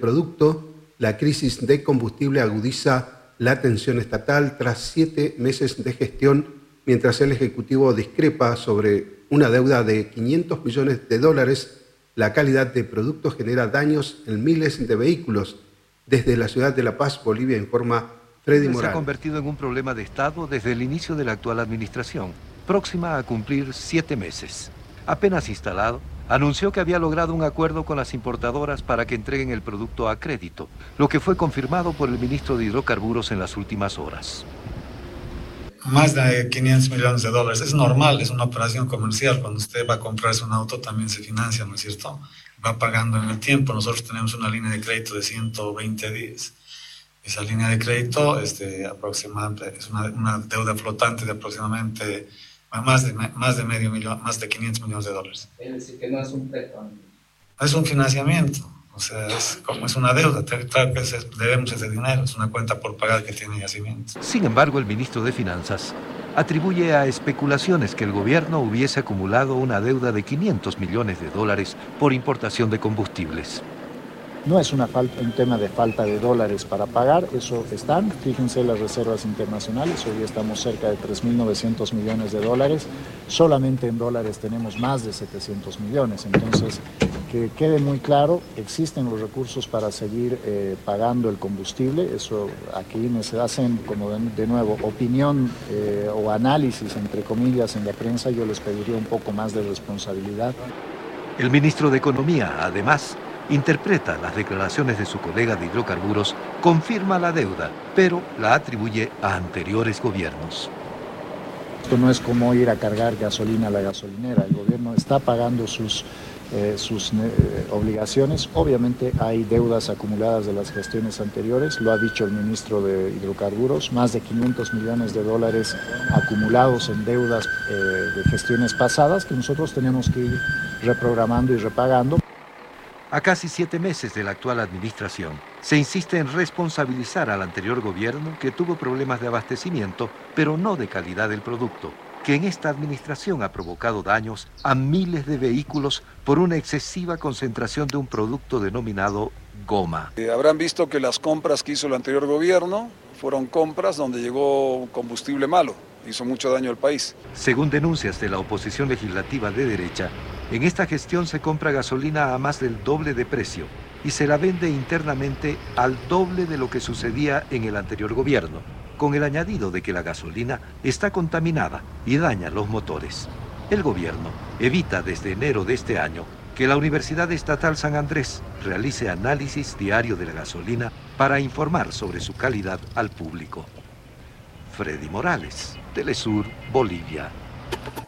producto, la crisis de combustible agudiza la atención estatal tras 7 meses de gestión, mientras el Ejecutivo discrepa sobre una deuda de $500 millones. La calidad de producto genera daños en miles de vehículos. Desde la ciudad de La Paz, Bolivia, informa Freddy Morales. Se ha convertido en un problema de Estado desde el inicio de la actual administración, próxima a cumplir 7 meses. Apenas instalado, anunció que había logrado un acuerdo con las importadoras para que entreguen el producto a crédito, lo que fue confirmado por el ministro de Hidrocarburos en las últimas horas. Más de $500 millones. Es normal, es una operación comercial. Cuando usted va a comprarse un auto también se financia, ¿no es cierto? Va pagando en el tiempo. Nosotros tenemos una línea de crédito de 120 días. Esa línea de crédito aproximadamente es una deuda flotante de aproximadamente más de medio millón, más de $500 millones. Es decir, que no es un préstamo. Es un financiamiento, o sea, es una deuda, claro que debemos ese dinero, es una cuenta por pagar que tiene Yacimientos. Sin embargo, el ministro de Finanzas atribuye a especulaciones que el gobierno hubiese acumulado una deuda de $500 millones por importación de combustibles. No es un tema de falta de dólares para pagar, eso están. Fíjense las reservas internacionales, hoy estamos cerca de $3.900 millones. Solamente en dólares tenemos más de 700 millones. Entonces, que quede muy claro, existen los recursos para seguir pagando el combustible. Eso aquí se hacen, como de nuevo, opinión o análisis, entre comillas, en la prensa. Yo les pediría un poco más de responsabilidad. El ministro de Economía, además, interpreta las declaraciones de su colega de Hidrocarburos, confirma la deuda, pero la atribuye a anteriores gobiernos. Esto no es como ir a cargar gasolina a la gasolinera. El gobierno está pagando sus obligaciones. Obviamente hay deudas acumuladas de las gestiones anteriores, lo ha dicho el ministro de Hidrocarburos, más de $500 millones acumulados en deudas de gestiones pasadas que nosotros tenemos que ir reprogramando y repagando. A casi 7 meses de la actual administración, se insiste en responsabilizar al anterior gobierno que tuvo problemas de abastecimiento, pero no de calidad del producto, que en esta administración ha provocado daños a miles de vehículos por una excesiva concentración de un producto denominado goma. Habrán visto que las compras que hizo el anterior gobierno fueron compras donde llegó combustible malo, hizo mucho daño al país. Según denuncias de la oposición legislativa de derecha, en esta gestión se compra gasolina a más del doble de precio y se la vende internamente al doble de lo que sucedía en el anterior gobierno, con el añadido de que la gasolina está contaminada y daña los motores. El gobierno evita desde enero de este año que la Universidad Estatal San Andrés realice análisis diario de la gasolina para informar sobre su calidad al público. Freddy Morales, Telesur, Bolivia.